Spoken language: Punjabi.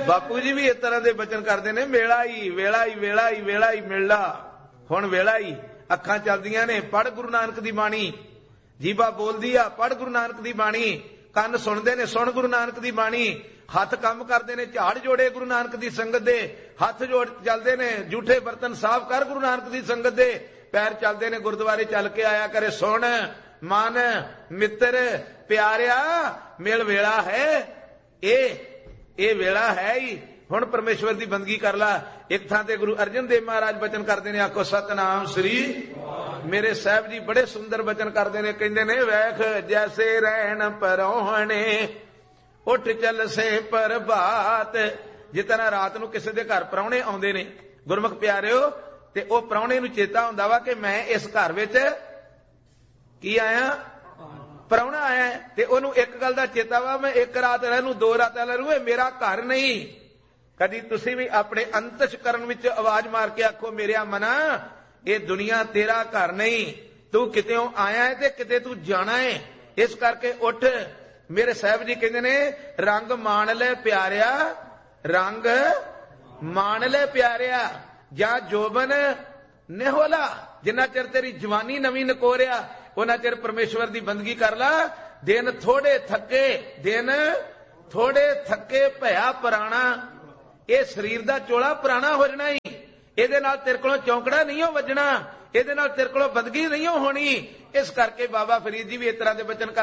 बापू जी भी इस तरह के बचन करते ने, वेला ही वेला ही वेला ही वेला ही मिलना। हुण वेला ही, अखां चलदियां ने, पढ़ गुरु नानक दी बाणी, जीबा बोलदी आ, पढ़ गुरु नानक दी बाणी, ਕੰਨ ਸੁਣਦੇ ਨੇ, ਸੁਣ ਗੁਰੂ ਨਾਨਕ ਦੀ ਬਾਣੀ, ਹੱਥ ਕੰਮ ਕਰਦੇ ਨੇ, ਝਾੜ ਜੋੜੇ ਗੁਰੂ ਨਾਨਕ ਦੀ ਸੰਗਤ ਦੇ, ਹੱਥ ਜੋੜ ਚੱਲਦੇ ਨੇ, ਝੂਠੇ ਬਰਤਨ ਸਾਫ਼ ਕਰ ਗੁਰੂ ਨਾਨਕ ਦੀ ਸੰਗਤ ਦੇ, ਪੈਰ ਚੱਲਦੇ ਨੇ, ਗੁਰਦੁਆਰੇ ਚੱਲ ਕੇ ਆਇਆ ਕਰੇ। ਸੁਣ ਮਨ ਮਿੱਤਰ ਪਿਆਰਿਆ, ਮਿਲ ਵੇਲਾ ਹੈ, ਇਹ ਵੇਲਾ ਹੈ ਹੀ। ਹੁਣ ਪਰਮੇਸ਼ਵਰ ਦੀ ਬੰਦਗੀ ਕਰ ਲਾ। ਇੱਕ ਥਾਂ ਤੇ ਗੁਰੂ ਅਰਜਨ ਦੇਵ ਮਹਾਰਾਜ ਬਚਨ ਕਰਦੇ ਨੇ, ਆਖੋ ਸਤਨਾਮ ਸ੍ਰੀ। ਮੇਰੇ ਸਾਹਿਬ ਜੀ ਬੜੇ ਸੁੰਦਰ ਬਚਨ ਕਰਦੇ ਨੇ, ਕਹਿੰਦੇ ਨੇ, ਵੇਖ ਜੈਸੇ ਰਹਿਣ ਪਰੋਹਣੇ ਉੱਠ ਚੱਲ ਸੇ ਪ੍ਰਭਾਤ। ਜਿਸ ਤਰ੍ਹਾਂ ਰਾਤ ਨੂੰ ਕਿਸੇ ਦੇ ਘਰ ਪ੍ਰਾਹੁਣੇ ਆਉਂਦੇ ਨੇ ਗੁਰਮੁਖ ਪਿਆਰਿਓ, ਤੇ ਉਹ ਪ੍ਰਾਹੁਣੇ ਨੂੰ ਚੇਤਾ ਹੁੰਦਾ ਵਾ ਕਿ ਮੈਂ ਇਸ ਘਰ ਵਿੱਚ ਕੀ ਆਇਆ, ਪ੍ਰਾਹੁਣਾ ਆਇਆ, ਤੇ ਉਹਨੂੰ ਇੱਕ ਗੱਲ ਦਾ ਚੇਤਾ ਵਾ, ਮੈਂ ਇੱਕ ਰਾਤ ਰਹਿ ਲੂੰ, 2 ਰਾਤਾਂ ਰਹਿ ਲੂੰ, ਇਹ ਮੇਰਾ ਘਰ ਨਹੀਂ। ਕਦੀ ਤੁਸੀਂ ਵੀ ਆਪਣੇ ਅੰਤਸ਼ਕਰਨ ਵਿੱਚ ਆਵਾਜ਼ ਮਾਰ ਕੇ ਆਖੋ, ਮੇਰਿਆ ਮਨਾ, ਇਹ ਦੁਨੀਆ ਤੇਰਾ ਘਰ ਨਹੀਂ, ਤੂੰ ਕਿਤੇੋਂ ਆਇਆ ਹੈ ਤੇ ਕਿਤੇ ਤੂੰ ਜਾਣਾ ਹੈ। ਇਸ ਕਰਕੇ ਉੱਠ। ਮੇਰੇ ਸਾਹਿਬ ਜੀ ਕਹਿੰਦੇ ਨੇ, ਰੰਗ ਮਾਣ ਲੈ ਪਿਆਰਿਆ, ਰੰਗ ਮਾਣ ਲੈ ਪਿਆਰਿਆ, ਜਾਂ ਜੋਬਨ ਨਿਹੋਲਾ। ਜਿੰਨਾ ਚਿਰ ਤੇਰੀ ਜਵਾਨੀ ਨਵੀਂ ਨਕੋਰਿਆ, ਉਹਨਾਂ ਚਿਰ ਪਰਮੇਸ਼ਵਰ ਦੀ ਬੰਦਗੀ ਕਰ ਲਾ। ਦਿਨ ਥੋੜੇ ਥੱਕੇ, ਦਿਨ ਥੋੜੇ ਥੱਕੇ ਭਇਆ ਪੁਰਾਣਾ। ਇਹ ਸਰੀਰ ਦਾ ਚੋਲਾ ਪੁਰਾਣਾ ਹੋ ਜਾਣਾ ਹੀ, ਇਹਦੇ ਨਾਲ ਤੇਰੇ ਕੋਲੋਂ ਚੌਂਕੜਾ ਨਹੀਂ ਹੋ ਵੱਜਣਾ, ਇਹਦੇ ਨਾਲ ਤੇਰੇ ਕੋਲੋਂ ਬੰਦਗੀ ਨਹੀਂ ਹੋਣੀ। ਇਸ ਕਰਕੇ ਬਾਬਾ ਫਰੀਦ ਜੀ ਵੀ ਇਸ ਤਰ੍ਹਾਂ ਦੇ ਬਚਨ